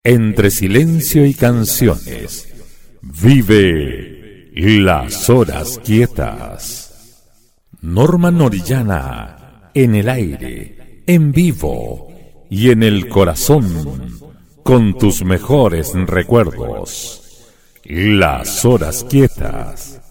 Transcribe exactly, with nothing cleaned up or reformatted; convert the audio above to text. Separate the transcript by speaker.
Speaker 1: Entre silencio y canciones, vive Las Horas Quietas. Norma Orellana, en el aire, en vivo y en el corazón, con tus mejores recuerdos. Las Horas Quietas.